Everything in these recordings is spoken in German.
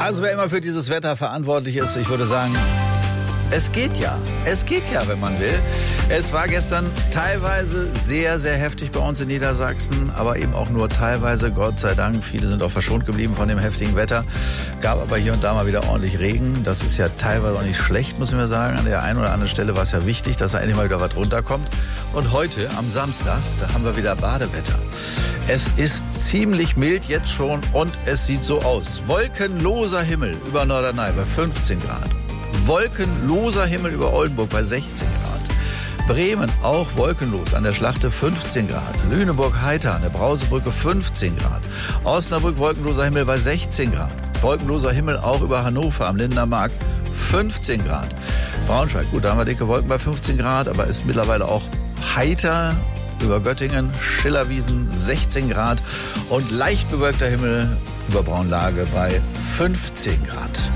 Also wer immer für dieses Wetter verantwortlich ist, ich würde sagen, es geht ja, wenn man will. Es war gestern teilweise sehr, sehr heftig bei uns in Niedersachsen, aber eben auch nur teilweise, Gott sei Dank. Viele sind auch verschont geblieben von dem heftigen Wetter. Gab aber hier und da mal wieder ordentlich Regen. Das ist ja teilweise auch nicht schlecht, müssen wir sagen. An der einen oder anderen Stelle war es ja wichtig, dass da endlich mal wieder was runterkommt. Und heute, am Samstag, da haben wir wieder Badewetter. Es ist ziemlich mild jetzt schon und es sieht so aus. Wolkenloser Himmel über Norderney bei 15 Grad. Wolkenloser Himmel über Oldenburg bei 16 Grad. Bremen auch wolkenlos, an der Schlachte 15 Grad. Lüneburg heiter, an der Brausebrücke 15 Grad. Osnabrück wolkenloser Himmel bei 16 Grad. Wolkenloser Himmel auch über Hannover am Lindener Markt 15 Grad. Braunschweig, gut, da haben wir dicke Wolken bei 15 Grad, aber ist mittlerweile auch heiter. Über Göttingen, Schillerwiesen 16 Grad und leicht bewölkter Himmel über Braunlage bei 15 Grad.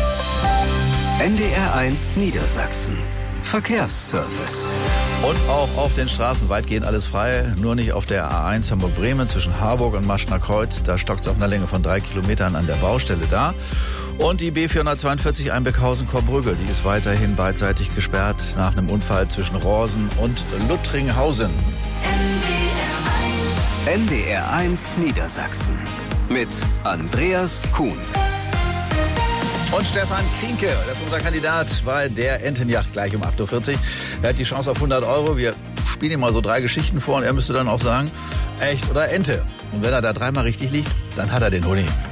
NDR1 Niedersachsen. Verkehrsservice. Und auch auf den Straßen weitgehend alles frei, nur nicht auf der A1 Hamburg-Bremen zwischen Harburg und Maschner Kreuz. Da stockt es auf einer Länge von 3 Kilometern an der Baustelle da. Und die B442 Einbeckhausen-Korbrügge, die ist weiterhin beidseitig gesperrt nach einem Unfall zwischen Rorsen und Luttringhausen. NDR1 Niedersachsen mit Andreas Kuhns. Und Stefan Krienke, das ist unser Kandidat bei der Entenjacht gleich um 8.40 Uhr. Er hat die Chance auf 100 Euro. Wir spielen ihm mal so 3 Geschichten vor und er müsste dann auch sagen, echt oder Ente. Und wenn er da 3-mal richtig liegt, dann hat er den Honig.